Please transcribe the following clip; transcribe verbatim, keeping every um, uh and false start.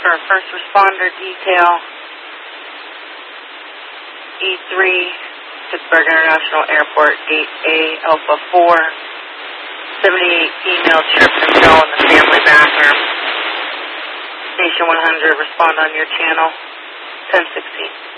for a first responder detail, E three, Pittsburgh International Airport, Gate A, Alpha four, seventy-eight female tripped and fell in the family bathroom. Station one hundred, respond on your channel, ten sixteen.